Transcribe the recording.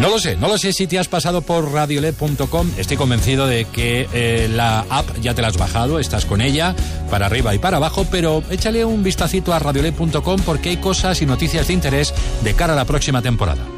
No lo sé si te has pasado por radioled.com. Estoy convencido de que la app ya te la has bajado, estás con ella, para arriba y para abajo, pero échale un vistacito a radioled.com porque hay cosas y noticias de interés de cara a la próxima temporada.